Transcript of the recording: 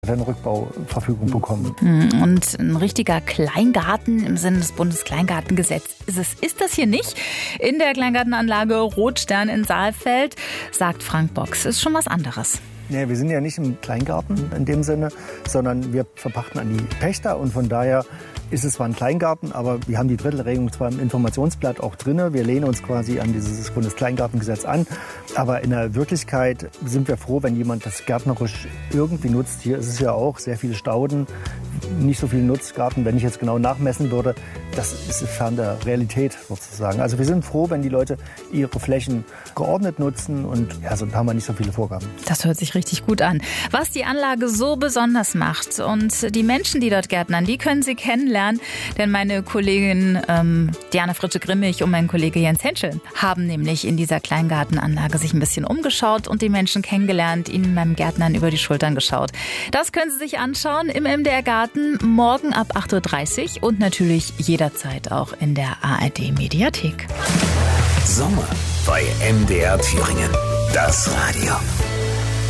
eine Rückbauverfügung bekommen. Und ein richtiger Kleingarten im Sinne des Bundeskleingartengesetzes ist das hier nicht. In der Kleingartenanlage Rotstern in Saalfeld, sagt Frank Box, ist schon was anderes. Nee, wir sind ja nicht im Kleingarten in dem Sinne, sondern wir verpachten an die Pächter und von daher ist es zwar ein Kleingarten, aber wir haben die Drittelregelung zwar im Informationsblatt auch drin. Wir lehnen uns quasi an dieses Bundeskleingartengesetz an. Aber in der Wirklichkeit sind wir froh, wenn jemand das gärtnerisch irgendwie nutzt. Hier ist es ja auch sehr viele Stauden, nicht so viel Nutzgarten. Wenn ich jetzt genau nachmessen würde, das ist fern der Realität sozusagen. Also wir sind froh, wenn die Leute ihre Flächen geordnet nutzen und ja, so haben wir nicht so viele Vorgaben. Das hört sich richtig gut an. Was die Anlage so besonders macht und die Menschen, die dort gärtnern, die können Sie kennenlernen. Denn meine Kollegin Diana Fritsche-Grimmig und mein Kollege Jens Henschel haben nämlich in dieser Kleingartenanlage sich ein bisschen umgeschaut und die Menschen kennengelernt, ihnen beim Gärtnern über die Schultern geschaut. Das können Sie sich anschauen im MDR Garten morgen ab 8:30 Uhr und natürlich jederzeit auch in der ARD Mediathek. Sommer bei MDR Thüringen. Das Radio.